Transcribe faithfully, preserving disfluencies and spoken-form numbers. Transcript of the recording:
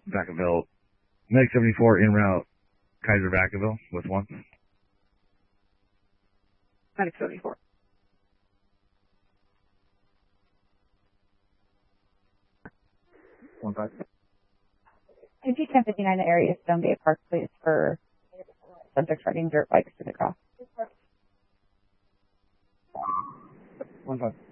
Vacaville. Medic seventy-four en route. Kaiser Vacaville with one. Medic seventy-four. One five. N G ten fifty-nine, the area is Stonegate Park, please, for subjects riding dirt bikes to the cross. One five.